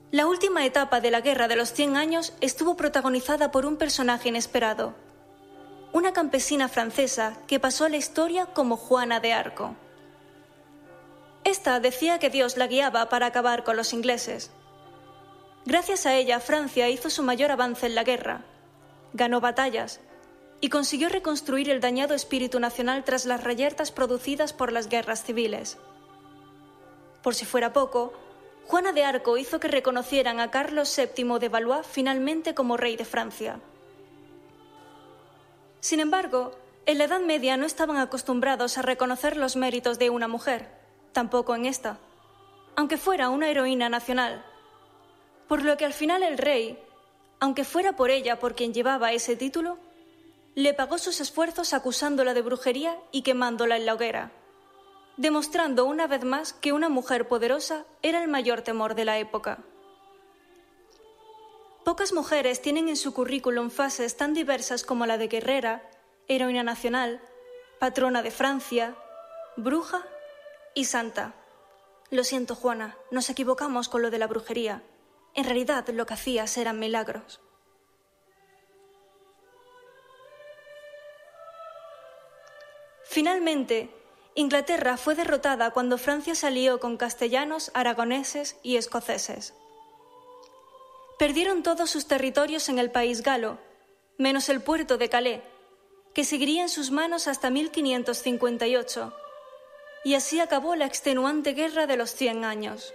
La última etapa de la Guerra de los 100 Años estuvo protagonizada por un personaje inesperado, una campesina francesa que pasó a la historia como Juana de Arco. Esta decía que Dios la guiaba para acabar con los ingleses. Gracias a ella, Francia hizo su mayor avance en la guerra, ganó batallas y consiguió reconstruir el dañado espíritu nacional tras las reyertas producidas por las guerras civiles. Por si fuera poco, Juana de Arco hizo que reconocieran a Carlos VII de Valois finalmente como rey de Francia. Sin embargo, en la Edad Media no estaban acostumbrados a reconocer los méritos de una mujer, tampoco en esta, aunque fuera una heroína nacional, por lo que al final el rey, aunque fuera por ella por quien llevaba ese título, le pagó sus esfuerzos acusándola de brujería y quemándola en la hoguera, demostrando una vez más que una mujer poderosa era el mayor temor de la época. Pocas mujeres tienen en su currículum fases tan diversas como la de guerrera, heroína nacional, patrona de Francia, bruja y santa. Lo siento, Juana, nos equivocamos con lo de la brujería. En realidad lo que hacías eran milagros. Finalmente, Inglaterra fue derrotada cuando Francia se alió con castellanos, aragoneses y escoceses. Perdieron todos sus territorios en el país galo, menos el puerto de Calais, que seguiría en sus manos hasta 1558, y así acabó la extenuante Guerra de los 100 Años.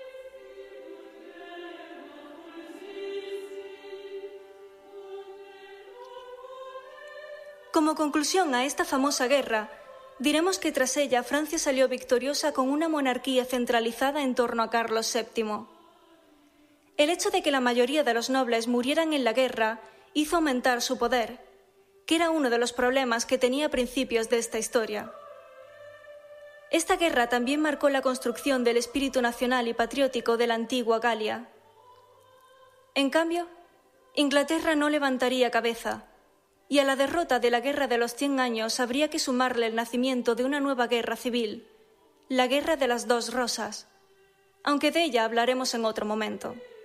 Como conclusión a esta famosa guerra, diremos que tras ella Francia salió victoriosa con una monarquía centralizada en torno a Carlos VII. El hecho de que la mayoría de los nobles murieran en la guerra hizo aumentar su poder, que era uno de los problemas que tenía a principios de esta historia. Esta guerra también marcó la construcción del espíritu nacional y patriótico de la antigua Galia. En cambio, Inglaterra no levantaría cabeza, y a la derrota de la Guerra de los 100 Años habría que sumarle el nacimiento de una nueva guerra civil, la Guerra de las Dos Rosas, aunque de ella hablaremos en otro momento.